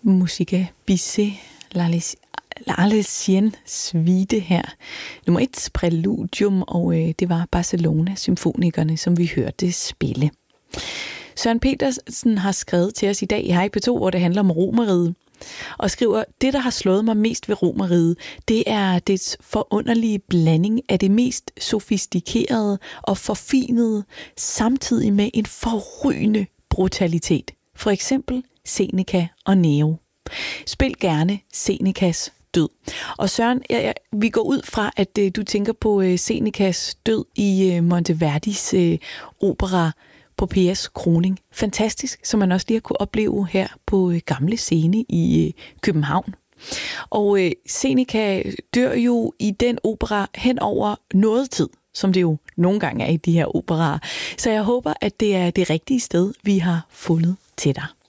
Musica Bizet, L'Arlésienne Suite her. Nummer 1, Præludium, og det var Barcelona Symfonikerne, som vi hørte spille. Søren Petersen har skrevet til os i dag i Hej P2, hvor det handler om Romerriget, og skriver, det der har slået mig mest ved Romerriget, det er dets forunderlige blanding af det mest sofistikerede og forfinede, samtidig med en forrygende brutalitet. For eksempel Seneca og Nero. Spil gerne Senecas død. Og Søren, vi går ud fra, at du tænker på Senecas død i Monteverdis opera Popæas Kroning. Fantastisk, som man også lige har kunne opleve her på Gamle Scene i København. Og Seneca dør jo i den opera hen over noget tid, som det jo nogle gange er i de her operaer. Så jeg håber, at det er det rigtige sted, vi har fundet til dig.